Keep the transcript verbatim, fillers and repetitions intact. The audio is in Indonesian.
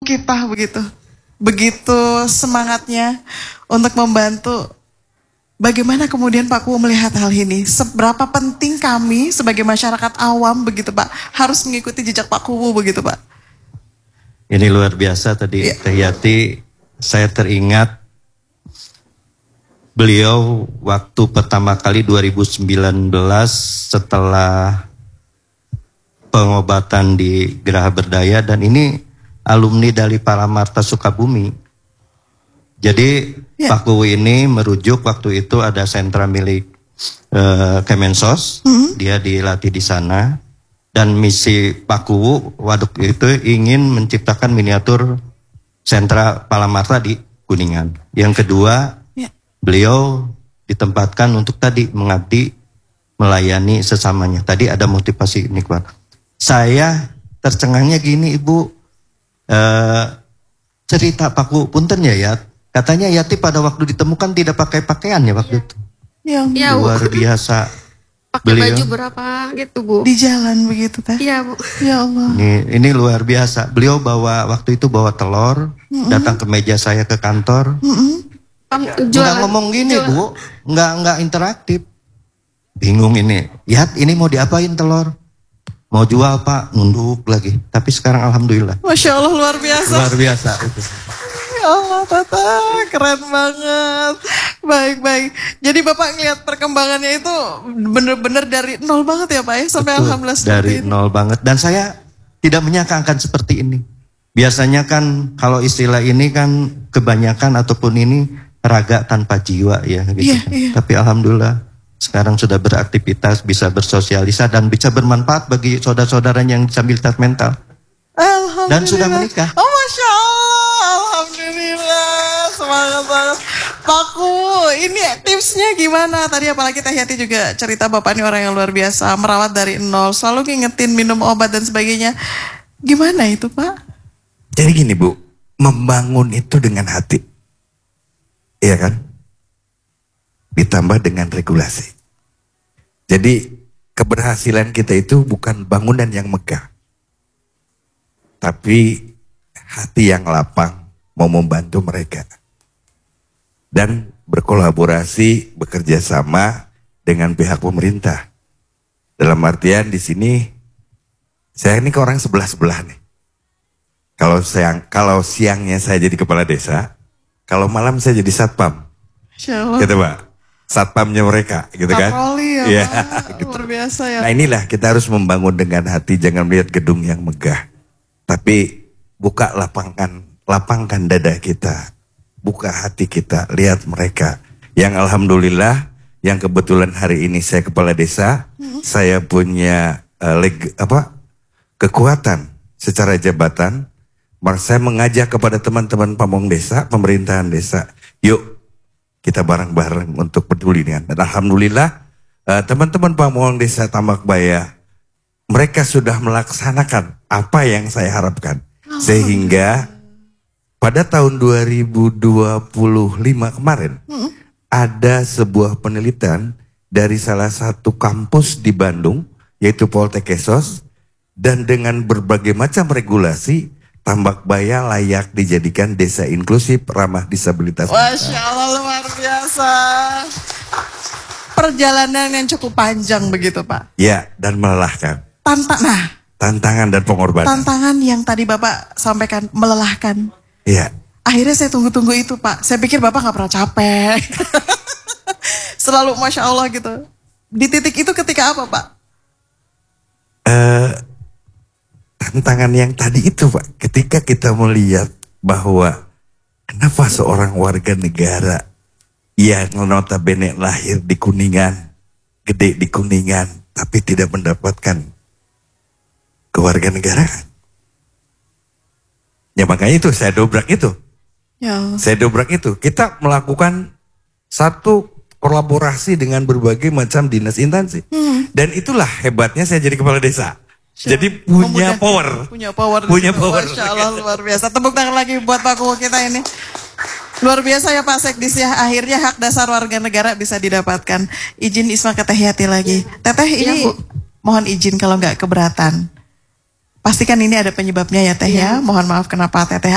Kipah begitu. Begitu semangatnya untuk membantu. Bagaimana kemudian Pak Kuwu melihat hal ini? Seberapa penting kami sebagai masyarakat awam begitu Pak, harus mengikuti jejak Pak Kuwu begitu Pak? Ini luar biasa tadi ya. Teh Yati, saya teringat beliau waktu pertama kali dua ribu sembilan belas setelah pengobatan di Geraha Berdaya, dan ini alumni dari Paramarta Sukabumi. Jadi ya. Pak Kuwu ini merujuk waktu itu ada sentra milik uh, Kemensos, mm-hmm. dia dilatih di sana, dan misi Pak Kuwu waktu itu ingin menciptakan miniatur sentra Paramarta di Kuningan. Yang kedua, ya. beliau ditempatkan untuk tadi mengabdi, melayani sesamanya. Tadi ada motivasi ini Pak. Saya tercengangnya gini Ibu, uh, cerita Pak Kuwu, punten ya ya. Katanya Yati pada waktu ditemukan tidak pakai pakaian ya waktu ya. itu. Ya, luar biasa. Pakai baju berapa gitu Bu? Di jalan begitu Teh. Iya Bu. Ya Allah. Ini, ini luar biasa. Beliau bawa waktu itu bawa telur, mm-hmm. datang ke meja saya ke kantor. Mm-hmm. Nggak ngomong gini jualan. Bu, nggak nggak interaktif. Bingung ini. Yat, ini mau diapain telur? Mau jual Pak, nunduk lagi. Tapi sekarang alhamdulillah. Masya Allah luar biasa. Luar biasa itu. Ya Allah Tata, keren banget. Baik-baik. Jadi Bapak ngeliat perkembangannya itu bener-bener dari nol banget ya Pak ya, sampai Betul, alhamdulillah dari ini. nol banget. Dan saya tidak menyangka akan seperti ini. Biasanya kan kalau istilah ini kan kebanyakan ataupun ini raga tanpa jiwa ya gitu. Yeah, yeah. Tapi alhamdulillah sekarang sudah beraktivitas, bisa bersosialisasi dan bisa bermanfaat bagi saudara-saudara yang disabilitas mental. Dan sudah menikah. Oh Masya Allah, alhamdulillah, semangat banget. Pak Kuwu, ini tipsnya gimana? Tadi apalagi Teh Yati juga cerita Bapak ini orang yang luar biasa, merawat dari nol, selalu ngingetin minum obat dan sebagainya. Gimana itu Pak? Jadi gini Bu, membangun itu dengan hati. Iya kan? Ditambah dengan regulasi. Jadi keberhasilan kita itu bukan bangunan yang megah, tapi hati yang lapang mau membantu mereka. Dan berkolaborasi, bekerja sama dengan pihak pemerintah. Dalam artian di sini, saya ini ke orang sebelah-sebelah nih. Kalau siang, kalau siangnya saya jadi kepala desa, kalau malam saya jadi satpam. Gitu Pak, satpamnya mereka gitu kan. Patroli ya, ya Pak, gitu. luar biasa ya. Nah inilah kita harus membangun dengan hati, jangan melihat gedung yang megah. Tapi buka lapangan, lapangkan dada kita, buka hati kita, lihat mereka. Yang alhamdulillah, yang kebetulan hari ini saya kepala desa, hmm. saya punya uh, leg, apa kekuatan secara jabatan. Saya mengajak kepada teman-teman pamong desa, pemerintahan desa, yuk kita bareng-bareng untuk peduli dengan. Dan alhamdulillah uh, teman-teman pamong desa Tambakbaya, mereka sudah melaksanakan apa yang saya harapkan. Sehingga pada tahun dua ribu dua puluh lima kemarin hmm. ada sebuah penelitian dari salah satu kampus di Bandung, yaitu Poltekesos, dan dengan berbagai macam regulasi, Tambakbaya layak dijadikan desa inklusif ramah disabilitas. Masya Allah luar biasa. Perjalanan yang cukup panjang begitu Pak. Ya, dan melelahkan. Tantang, nah. Tantangan dan pengorbanan. Tantangan yang tadi Bapak sampaikan melelahkan. Iya. Akhirnya saya tunggu-tunggu itu Pak. Saya pikir Bapak gak pernah capek. Selalu Masya Allah gitu. Di titik itu ketika apa Pak? Uh, tantangan yang tadi itu Pak. Ketika kita melihat bahwa kenapa seorang warga negara yang notabene lahir di Kuningan, gede di Kuningan, tapi tidak mendapatkan kewarganegaraan. Ya makanya itu saya dobrak itu. Ya. Saya dobrak itu. Kita melakukan satu kolaborasi dengan berbagai macam dinas instansi. Hmm. Dan itulah hebatnya saya jadi kepala desa. Sure. Jadi punya Memudah, power. Punya power. Punya power. Masya Allah luar biasa. Tepuk tangan lagi buat Pak Kuwu kita ini. Luar biasa ya Pak Sekdis ya. Akhirnya hak dasar warga negara bisa didapatkan. Izin Isma ke Teh Yati lagi. Teteh ini ya, mohon izin kalau nggak keberatan. Pastikan ini ada penyebabnya ya Teh ya. ya. Mohon maaf kenapa Teteh